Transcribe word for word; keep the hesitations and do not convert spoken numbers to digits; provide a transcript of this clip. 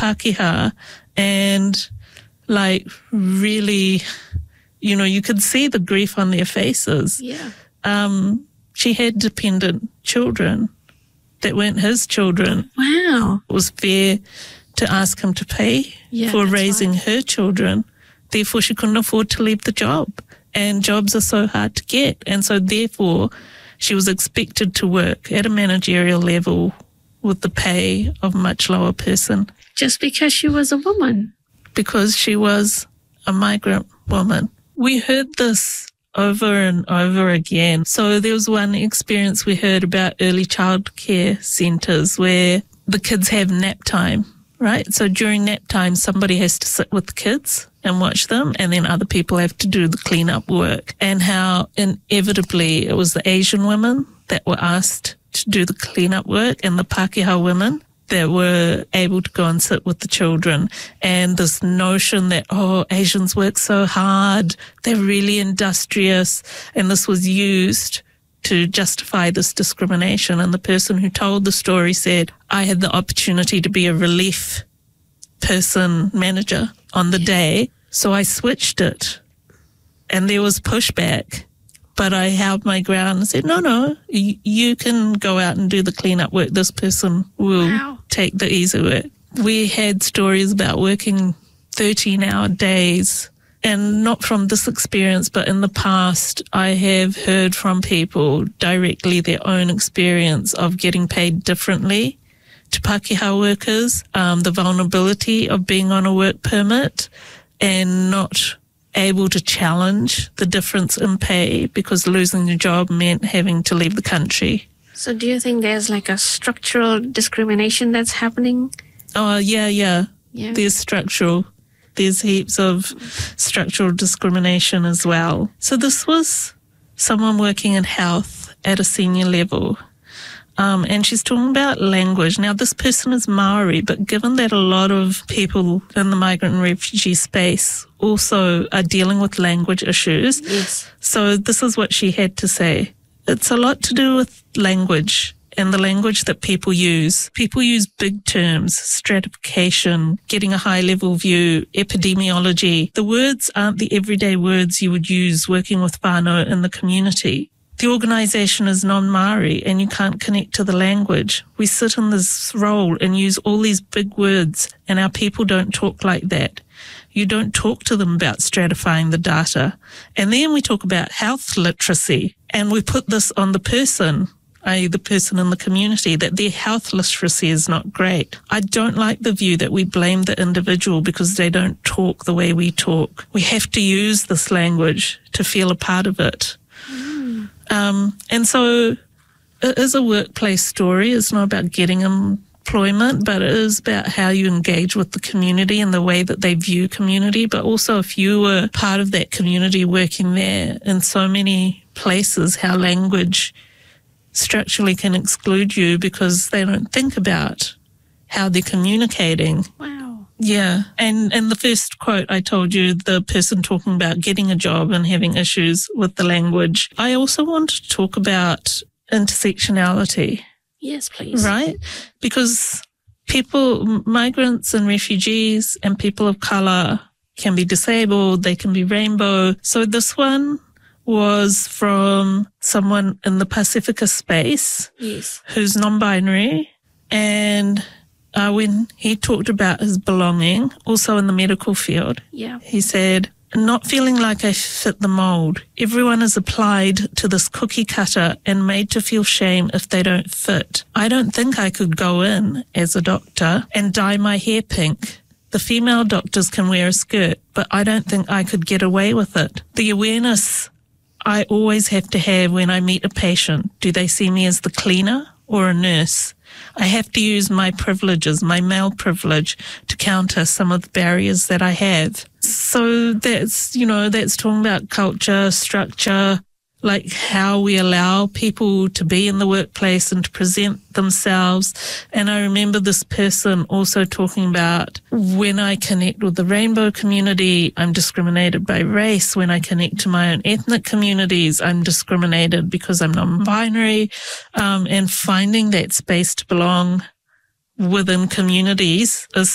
Pākehā, and like really, you know, you could see the grief on their faces. Yeah. Um, she had dependent children that weren't his children. Wow. It was fair to ask him to pay Yeah, for that's raising right. her children. Therefore, she couldn't afford to leave the job. And jobs are so hard to get. And so therefore, she was expected to work at a managerial level with the pay of a much lower person Just because she was a woman. because she was a migrant woman. We heard this over and over again. So there was one experience we heard about early childcare centres where the kids have nap time, right? So during nap time, somebody has to sit with the kids and watch them, and then other people have to do the clean-up work. And how inevitably it was the Asian women that were asked to do the clean-up work and the Pākehā women that were able to go and sit with the children. And this notion that, oh, Asians work so hard, they're really industrious, and this was used to justify this discrimination. And the person who told the story said, I had the opportunity to be a relief person manager on the day, so I switched it. And there was pushback. But I held my ground and said, no, no, y- you can go out and do the cleanup work. This person will Wow. take the easy work. We had stories about working thirteen-hour days, and not from this experience, but in the past, I have heard from people directly their own experience of getting paid differently to Pākehā workers, um, the vulnerability of being on a work permit and not able to challenge the difference in pay because losing your job meant having to leave the country. So do you think there's like a structural discrimination that's happening? Oh, yeah, yeah. Yeah. There's structural. There's heaps of structural discrimination as well. So this was someone working in health at a senior level. Um, and she's talking about language. Now, this person is Maori, but given that a lot of people in the migrant and refugee space also are dealing with language issues, Yes. so this is what she had to say. It's a lot to do with language and the language that people use. People use big terms, stratification, getting a high-level view, epidemiology. The words aren't the everyday words you would use working with whānau in the community. The organisation is non-Māori and you can't connect to the language. We sit in this role and use all these big words, and our people don't talk like that. You don't talk to them about stratifying the data. And then we talk about health literacy, and we put this on the person, that is the person in the community, that their health literacy is not great. I don't like the view that we blame the individual because they don't talk the way we talk. We have to use this language to feel a part of it. Um, and so it is a workplace story. It's not about getting employment, but it is about how you engage with the community and the way that they view community. But also if you were part of that community working there in so many places, how language structurally can exclude you because they don't think about how they're communicating. Wow. Yeah. And and the first quote I told you, the person talking about getting a job and having issues with the language. I also want to talk about intersectionality, Yes, please. right? Because people, migrants and refugees and people of colour can be disabled, they can be rainbow. So this one was from someone in the Pacifica space Yes. who's non-binary, and Uh, when he talked about his belonging, also in the medical field, Yeah. he said, not feeling like I fit the mould. Everyone is applied to this cookie cutter and made to feel shame if they don't fit. I don't think I could go in as a doctor and dye my hair pink. The female doctors can wear a skirt, but I don't think I could get away with it. The awareness I always have to have when I meet a patient. Do they see me as the cleaner or a nurse? I have to use my privileges, my male privilege, to counter some of the barriers that I have. So that's, you know, that's talking about culture, structure, like how we allow people to be in the workplace and to present themselves. And I remember this person also talking about, when I connect with the rainbow community, I'm discriminated by race. When I connect to my own ethnic communities, I'm discriminated because I'm non-binary. Um, and finding that space to belong within communities is